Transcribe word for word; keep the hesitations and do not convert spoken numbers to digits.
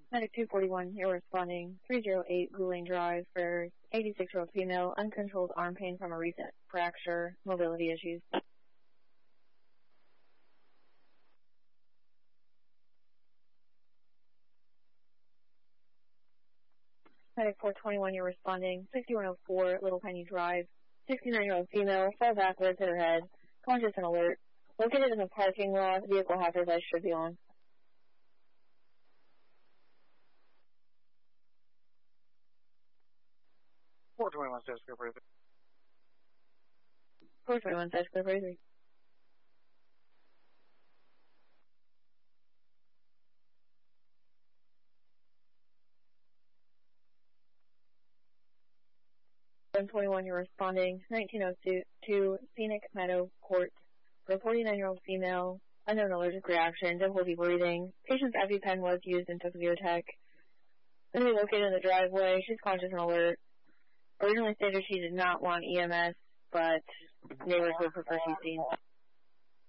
Medic two forty-one, you're responding. three oh eight Goulding Drive for eighty-six-year-old female, uncontrolled arm pain from a recent fracture, mobility issues. Medic four twenty-one, you're responding. sixty-one oh four Little Piney Drive, sixty-nine-year-old female, fell backwards, hit her head, conscious and alert. Located in the parking lot, vehicle hazard lights should be on. four twenty-one, status clear for four twenty-one, status clear for three. one twenty-one, you're responding. nineteen oh two Scenic Meadow Court for a forty-nine-year-old female, unknown allergic reaction, difficulty breathing. Patient's EpiPen was used and took Zyrtec. Going to be located in the driveway. She's conscious and alert. Originally stated she did not want E M S, but neighbors would prefer she's seen.